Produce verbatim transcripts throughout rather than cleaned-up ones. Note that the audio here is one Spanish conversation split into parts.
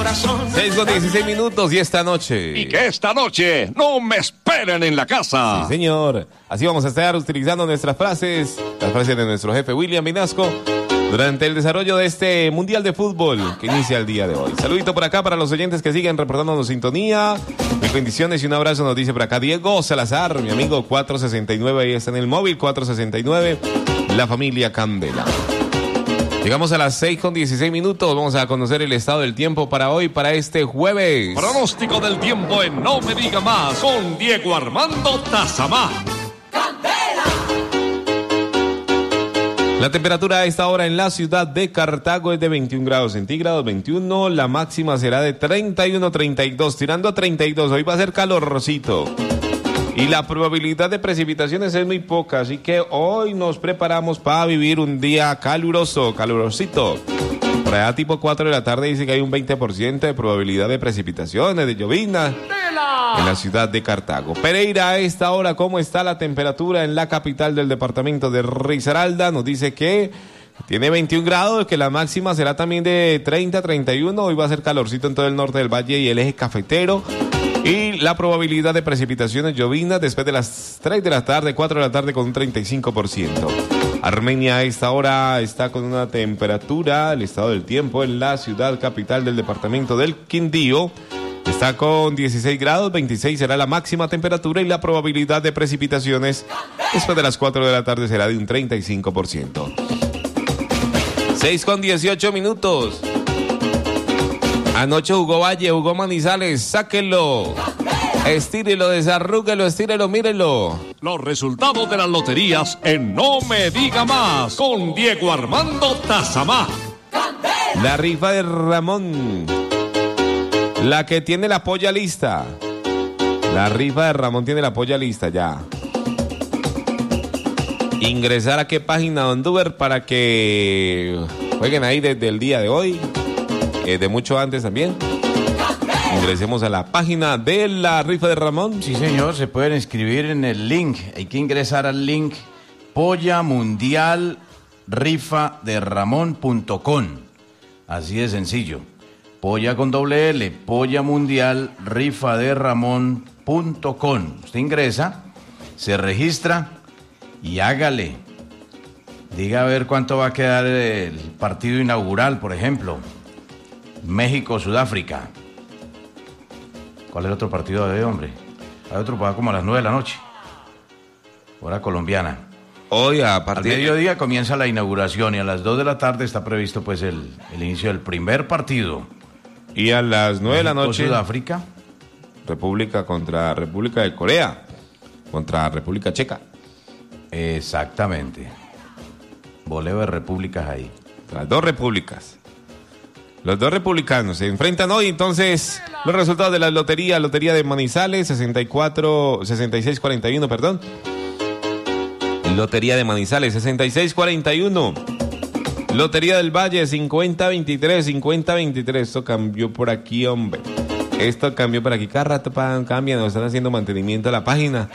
corazón. seis con dieciséis minutos y esta noche. Y que esta noche no me esperen en la casa. Sí, señor. Así vamos a estar utilizando nuestras frases, las frases de nuestro jefe William Vinasco, durante el desarrollo de este Mundial de Fútbol que inicia el día de hoy. Saludito por acá para los oyentes que siguen reportándonos sintonía. Mis bendiciones y un abrazo nos dice por acá Diego Salazar, mi amigo cuatro sesenta y nueve, ahí está en el móvil, cuatro sesenta y nueve, la familia Candela. Llegamos a las seis con dieciséis minutos, vamos a conocer el estado del tiempo para hoy, para este jueves. Pronóstico del tiempo en No Me Diga Más con Diego Armando Tazamá. La temperatura a esta hora en la ciudad de Cartago es de veintiún grados centígrados, veintiuno, la máxima será de treinta y uno, treinta y dos, tirando a treinta y dos, hoy va a ser calorcito. Y la probabilidad de precipitaciones es muy poca, así que hoy nos preparamos para vivir un día caluroso, calurosito. Por allá tipo cuatro de la tarde dice que hay un veinte por ciento de probabilidad de precipitaciones, de llovizna en la ciudad de Cartago. Pereira, a esta hora, ¿cómo está la temperatura en la capital del departamento de Risaralda? Nos dice que tiene veintiún grados, que la máxima será también de treinta, treinta y uno. Hoy va a ser calorcito en todo el norte del valle y el eje cafetero. Y la probabilidad de precipitaciones llovinas después de las tres de la tarde, cuatro de la tarde con un treinta y cinco por ciento. Armenia a esta hora está con una temperatura, el estado del tiempo en la ciudad capital del departamento del Quindío. Está con dieciséis grados, veintiséis será la máxima temperatura y la probabilidad de precipitaciones después de las cuatro de la tarde será de un treinta y cinco por ciento. seis con dieciocho minutos. Anoche jugó Valle, jugó Manizales, sáquenlo. Estírelo, desarrúguelo, estírelo, mírelo. Los resultados de las loterías en No Me Diga Más con Diego Armando Tazamá. La rifa de Ramón. La que tiene la polla lista. La rifa de Ramón tiene la polla lista ya. Ingresar a qué página, Don Duber, para que jueguen ahí desde el día de hoy, eh, de mucho antes también. Ingresemos a la página de la rifa de Ramón. Sí, señor, se pueden inscribir en el link. Hay que ingresar al link polla mundial rifa de ramón punto com. Así de sencillo. Polla con doble L, polla mundial rifa de ramón punto com. Usted ingresa, se registra y hágale. Diga a ver cuánto va a quedar el partido inaugural, por ejemplo. México-Sudáfrica. ¿Cuál es el otro partido de hoy, hombre? Hay otro para como a las nueve de la noche. Hora colombiana. Hoy a partir Al mediodía comienza la inauguración y a las dos de la tarde está previsto pues el, el inicio del primer partido. Y a las nueve de la noche, Sudáfrica. República contra República de Corea, contra República Checa. Exactamente. Voleo de repúblicas ahí. Las dos repúblicas. Los dos republicanos se enfrentan hoy, entonces, los resultados de la lotería, lotería de Manizales, sesenta y cuatro, sesenta y seis cuarenta y uno, perdón. Lotería de Manizales, sesenta y seis cuarenta y uno. Lotería del Valle, cincuenta veintitrés, cincuenta veintitrés. Esto cambió por aquí, hombre. Esto cambió por aquí. Cada rato cambian, nos están haciendo mantenimiento a la página.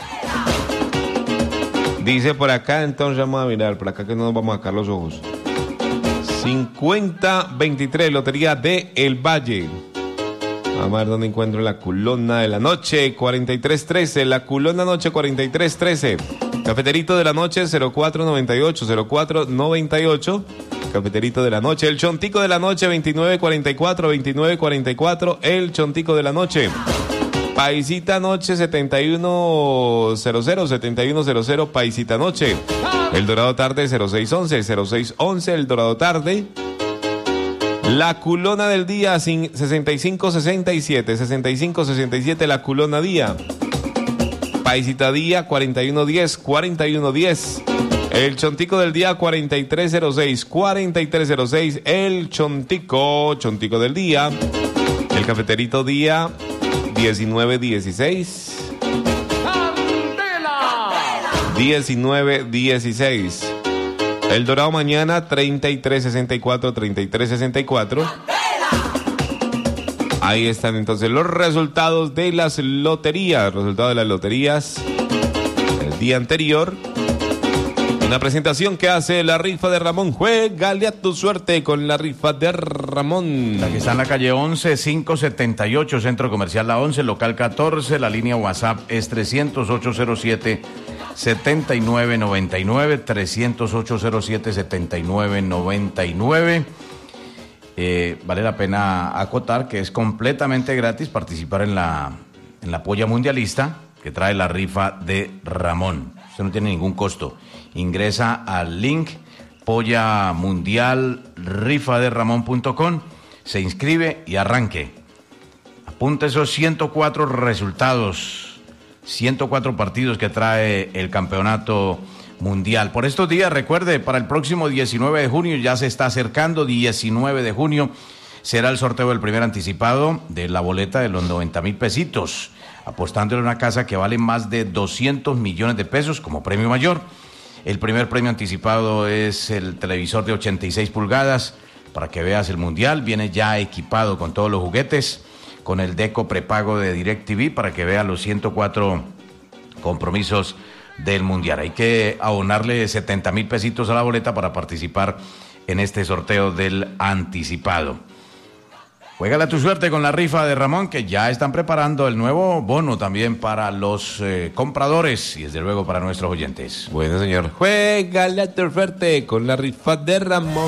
Dice por acá, entonces vamos a mirar, por acá que no nos vamos a sacar los ojos. cincuenta veintitrés, Lotería de El Valle. Vamos a ver dónde encuentro la culona de la noche, cuarenta y tres trece, la culona noche cuarenta y tres trece. Cafeterito de la noche, cero cuatro noventa y ocho, cero cuatro noventa y ocho. Cafeterito de la noche, el chontico de la noche, veintinueve cuarenta y cuatro, veintinueve cuarenta y cuatro, el chontico de la noche. Paisita Noche, setenta y uno cero cero, setenta y uno cero cero, Paisita Noche. El Dorado Tarde, cero seis once, cero seis once, el Dorado Tarde. La culona del día, sesenta y cinco sesenta y siete, sesenta y cinco sesenta y siete, la culona día. Paisita día, cuarenta y uno diez, cuarenta y uno diez. El chontico del día, cuarenta y tres cero seis, cuarenta y tres cero seis, el chontico, chontico del día. El cafeterito día, diecinueve dieciséis. diecinueve dieciséis. El Dorado mañana, treinta y tres sesenta y cuatro, treinta y tres sesenta y cuatro. Ahí están entonces los resultados de las loterías. Resultados de las loterías el día anterior. Una presentación que hace la rifa de Ramón. Juégale a tu suerte con la rifa de Ramón. La que está en la calle once, quinientos setenta y ocho, Centro Comercial La once, local catorce. La línea WhatsApp es trescientos ocho cero siete, setenta y nueve noventa y nueve, trescientos ocho cero siete, setenta y nueve noventa y nueve. Eh, vale la pena acotar que es completamente gratis participar en la, en la polla mundialista que trae la rifa de Ramón. Usted no tiene ningún costo. Ingresa al link polla mundial rifa de ramón punto com, se inscribe y arranque. Apunta esos ciento cuatro resultados, ciento cuatro partidos que trae el campeonato mundial. Por estos días, recuerde, para el próximo diecinueve de junio, ya se está acercando, diecinueve de junio, será el sorteo del primer anticipado de la boleta de los noventa mil pesitos, apostándole a una casa que vale más de doscientos millones de pesos como premio mayor. El primer premio anticipado es el televisor de ochenta y seis pulgadas, para que veas el mundial, viene ya equipado con todos los juguetes, con el deco prepago de DirecTV, para que vea los ciento cuatro compromisos del mundial. Hay que abonarle setenta mil pesitos a la boleta para participar en este sorteo del anticipado. Juégale a tu suerte con la rifa de Ramón, que ya están preparando el nuevo bono también para los eh, compradores y desde luego para nuestros oyentes. Bueno, señor, juégale a tu suerte con la rifa de Ramón.